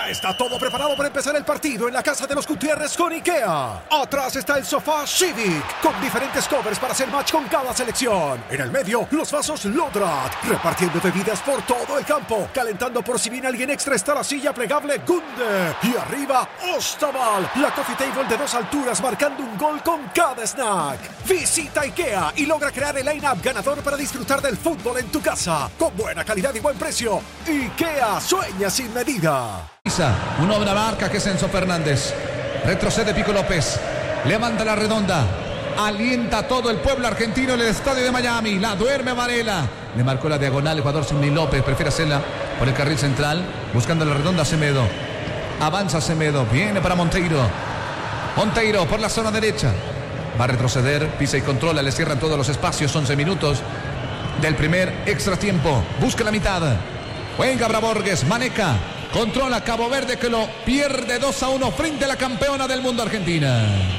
Ya está todo preparado para empezar el partido en la casa de los Gutiérrez con IKEA. Atrás está el sofá Civic, con diferentes covers para hacer match con cada selección. En el medio, los vasos Lodrat, repartiendo bebidas por todo el campo. Calentando por si viene alguien extra está la silla plegable Gunde. Y arriba, Ostaval, la coffee table de 2 alturas marcando un gol con cada snack. Visita IKEA y logra crear el line-up ganador para disfrutar del fútbol en tu casa. Con buena calidad y buen precio. IKEA sueña sin medida. Una obra marca que es Enzo Fernández. Retrocede Pico López. Levanta la redonda. Alienta a todo el pueblo argentino en el estadio de Miami. La duerme Varela. Le marcó la diagonal el jugador Sidney López. Prefiere hacerla por el carril central. Buscando la redonda Semedo. Avanza Semedo. Viene para Monteiro. Monteiro por la zona derecha. Va a retroceder. Pisa y controla. Le cierran todos los espacios. 11 minutos del primer extra tiempo. Busca la mitad. Juega Bravorgues. Maneca. Controla Cabo Verde que lo pierde 2-1 frente a la campeona del mundo Argentina.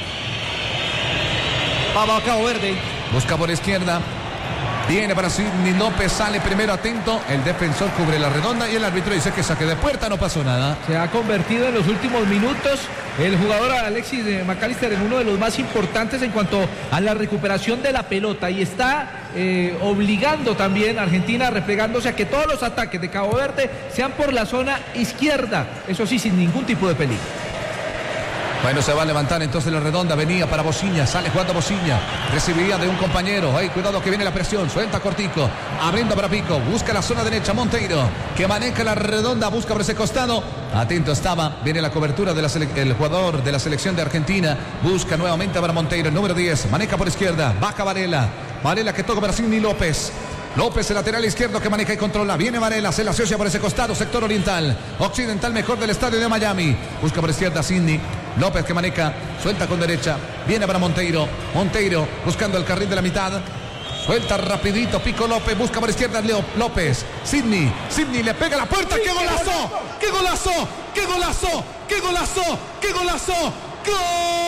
Vamos a Cabo Verde. Busca por izquierda. Viene para Sidney López. Sale primero atento. El defensor cubre la redonda y el árbitro dice que saque de puerta. No pasó nada. Se ha convertido en los últimos minutos el jugador Alexis McAllister en uno de los más importantes en cuanto a la recuperación de la pelota. Y está obligando también a Argentina, replegándose a que todos los ataques de Cabo Verde sean por la zona izquierda. Eso sí, sin ningún tipo de peligro. Bueno, se va a levantar entonces la redonda. Venía para Bociña. Sale jugando Bociña. Recibía de un compañero. Ay, cuidado que viene la presión. Suelta Cortico. Abriendo para Pico. Busca la zona derecha. Monteiro. Que maneja la redonda. Busca por ese costado. Atento estaba. Viene la cobertura del jugador de la selección de Argentina. Busca nuevamente para Monteiro. El número 10. Maneja por izquierda. Baja Varela. Varela que toca para Sidney López. López, el lateral izquierdo que maneja y controla. Viene Varela, se la asocia por ese costado, sector oriental. Occidental mejor del estadio de Miami. Busca por izquierda Sidney. López que maneja, suelta con derecha. Viene para Monteiro. Monteiro buscando el carril de la mitad. Suelta rapidito Pico López. Busca por izquierda López. Sidney. Sidney le pega a la puerta. ¡Qué golazo! ¡Qué golazo! ¡Qué golazo! ¡Qué golazo! ¡Qué golazo! ¡Gol!